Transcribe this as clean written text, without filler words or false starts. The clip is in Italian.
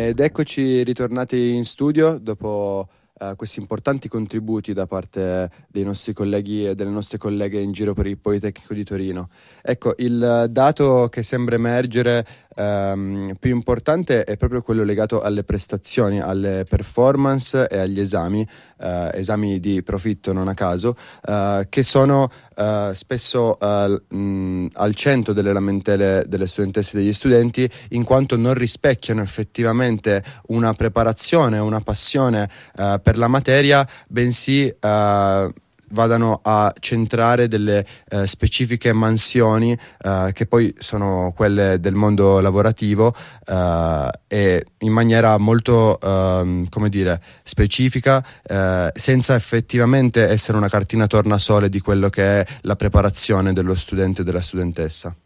Ed eccoci ritornati in studio dopo questi importanti contributi da parte dei nostri colleghi e delle nostre colleghe in giro per il Politecnico di Torino. Ecco, il dato che sembra emergere più importante è proprio quello legato alle prestazioni, alle performance e agli esami, esami di profitto non a caso, che sono spesso al centro delle lamentele delle studentesse e degli studenti, in quanto non rispecchiano effettivamente una preparazione, una passione per la materia, bensì vadano a centrare delle specifiche mansioni che poi sono quelle del mondo lavorativo, e in maniera molto specifica, senza effettivamente essere una cartina tornasole di quello che è la preparazione dello studente e della studentessa.